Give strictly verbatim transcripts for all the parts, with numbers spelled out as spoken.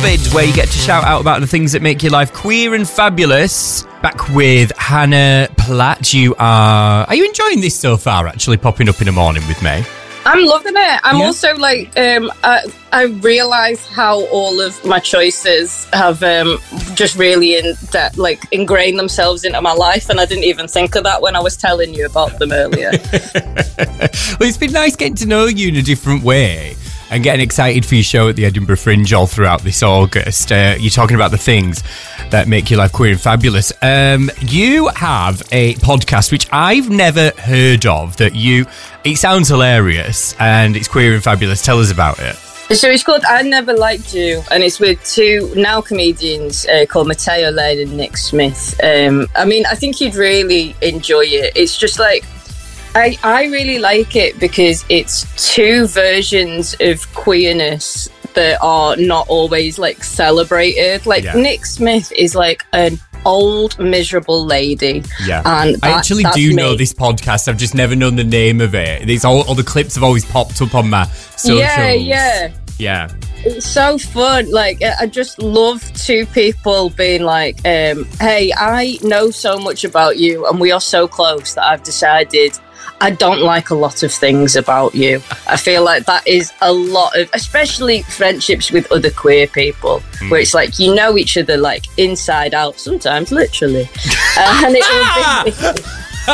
Uncovered, where you get to shout out about the things that make your life queer and fabulous. Back with Hannah Platt. You are... Are you enjoying this so far, actually, popping up in the morning with me? I'm loving it. I'm Yeah. also like, um, I, I realise how all of my choices have um, just really in that, like, ingrained themselves into my life, and I didn't even think of that when I was telling you about them earlier. Well, it's been nice getting to know you in a different way and getting excited for your show at the Edinburgh Fringe all throughout this August. Uh, you're talking about the things that make your life queer and fabulous. Um, you have a podcast which I've never heard of that you... It sounds hilarious and it's queer and fabulous. Tell us about it. So it's called I Never Liked You, and it's with two now comedians uh, called Mateo Lane and Nick Smith. Um, I mean, I think you'd really enjoy it. It's just like, I, I really like it because it's two versions of queerness that are not always like celebrated. Like Yeah. Nick Smith is like an old miserable lady. Yeah, and I that's- actually that's do me. know this podcast. I've just never known the name of it. It's all, all the clips have always popped up on my socials. Yeah, yeah. Yeah. It's so fun. Like, I just love two people being like, um, hey, I know so much about you and we are so close that I've decided I don't like a lot of things about you. I feel like that is a lot of, especially friendships with other queer people, mm. where it's like, you know each other like inside out, sometimes literally. uh, and it will be...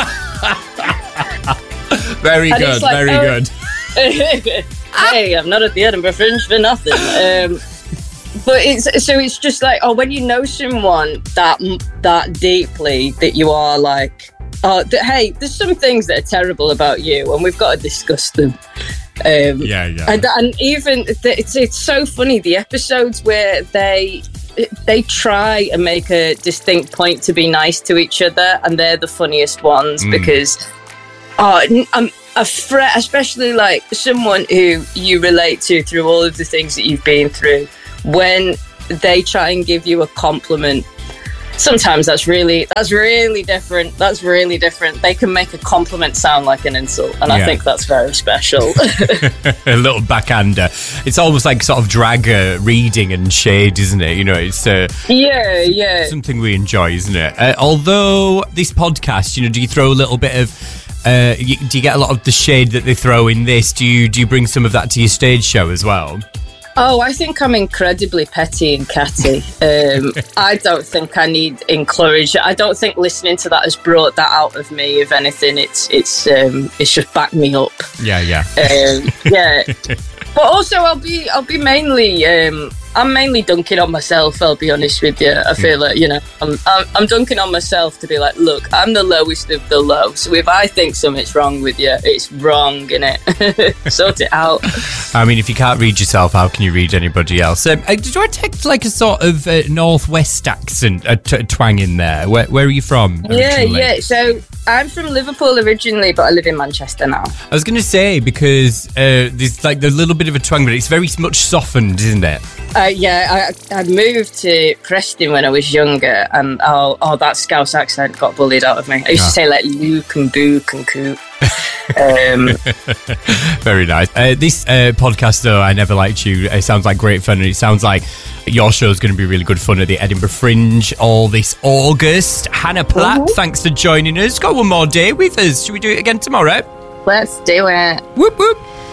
Very and good, like, very oh, good. Hey, I'm not at the Edinburgh Fringe for nothing. Um, but it's so it's just like, oh, when you know someone that that deeply that you are like, oh, th- hey, there's some things that are terrible about you, and we've got to discuss them. Um, yeah, yeah. And, and even th- it's it's so funny, the episodes where they they try and make a distinct point to be nice to each other, and they're the funniest ones mm. because oh, I'm. A fret, especially like someone who you relate to through all of the things that you've been through, when they try and give you a compliment, sometimes that's really that's really different. That's really different. They can make a compliment sound like an insult, and yeah. I think that's very special. A little backhander. It's almost like sort of drag uh, reading and shade, isn't it? You know, it's uh, yeah, yeah, something we enjoy, isn't it? Uh, although this podcast, you know, do you throw a little bit of Uh, you, do you get a lot of the shade that they throw in this? Do you do you bring some of that to your stage show as well? Oh, I think I'm incredibly petty and catty. Um, I don't think I need encouragement. I don't think listening to that has brought that out of me. If anything, it's it's um, it's just backed me up. Yeah, yeah, um, yeah. But also, I'll be I'll be mainly um, I'm mainly dunking on myself. I'll be honest with you. I feel like, you know, I'm, I'm I'm dunking on myself to be like, look, I'm the lowest of the low. So if I think something's wrong with you, it's wrong, innit? Sort it out. I mean, if you can't read yourself, how can you read anybody else? Um, uh, do I take like a sort of uh, northwest accent, a t- twang in there? Where Where are you from? Yeah, yeah. So I'm from Liverpool originally, but I live in Manchester now. I was going to say, because uh, there's like the little bit of a twang, but it's very much softened, isn't it? Uh, yeah, I, I moved to Preston when I was younger, and oh, oh, that Scouse accent got bullied out of me. I used oh. to say like Luke and Book and Coop. Um, Very nice. Uh, this uh, podcast, though, I Never Liked You, it sounds like great fun, and it sounds like your show is going to be really good fun at the Edinburgh Fringe all this August. Hannah Platt, mm-hmm. thanks for joining us. Got one more day with us. Should we do it again tomorrow? Let's do it. Whoop, whoop.